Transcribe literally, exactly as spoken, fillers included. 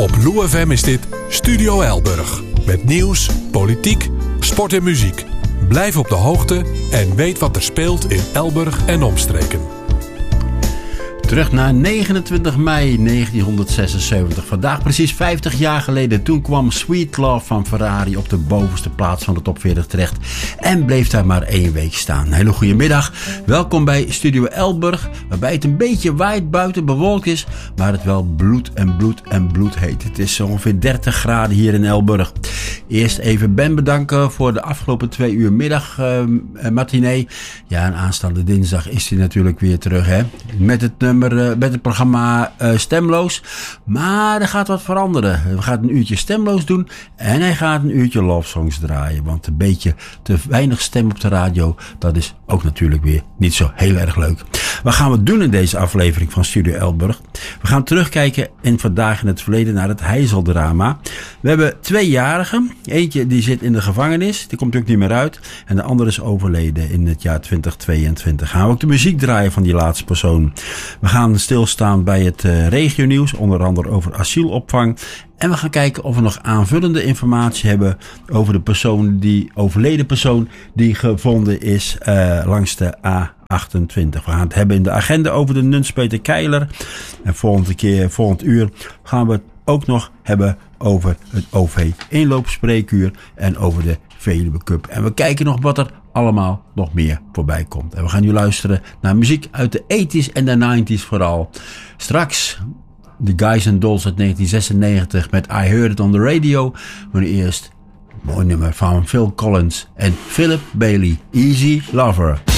Op Lou F M is dit Studio Elburg. Met nieuws, politiek, sport en muziek. Blijf op de hoogte en weet wat er speelt in Elburg en omstreken. Terug naar negenentwintig mei negentienhonderdzesenzeventig. Vandaag precies vijftig jaar geleden. Toen kwam Sweet Love van Ferrari op de bovenste plaats van de top veertig terecht. En bleef daar maar één week staan. Hele goede middag. Welkom bij Studio Elburg. Waarbij het een beetje waait buiten, bewolkt is. Maar het wel bloed en bloed en bloed heet. Het is ongeveer dertig graden hier in Elburg. Eerst even Ben bedanken voor de afgelopen twee uur middag uh, matinee. Ja, en aanstaande dinsdag is hij natuurlijk weer terug, hè. Met het nummer. Met het programma uh, Stemloos. Maar er gaat wat veranderen. We gaan een uurtje Stemloos doen. En hij gaat een uurtje Love Songs draaien. Want een beetje te weinig stem op de radio. Dat is ook natuurlijk weer niet zo heel erg leuk. Wat gaan we doen in deze aflevering van Studio Elburg? We gaan terugkijken in vandaag in het verleden naar het Heizeldrama. We hebben twee jarigen. Eentje die zit in de gevangenis. Die komt ook niet meer uit. En de andere is overleden in het jaar twintig tweeëntwintig. Gaan we ook de muziek draaien van die laatste persoon. We gaan stilstaan bij het uh, regionieuws, onder andere over asielopvang. En we gaan kijken of we nog aanvullende informatie hebben over de persoon, die overleden persoon die gevonden is uh, langs de A achtentwintig. We gaan het hebben in de agenda over de Nunspeter Keiler. En volgende keer, volgend uur gaan we het ook nog hebben over het O V-inloopspreekuur en over de Veluwe Cup. En we kijken nog wat er allemaal nog meer voorbij komt. En we gaan nu luisteren naar muziek uit de tachtiger en de negentigers vooral. Straks de Guys and Dolls uit negentien zesennegentig met I Heard It on the Radio. Maar nu eerst een mooi nummer van Phil Collins en Philip Bailey, Easy Lover.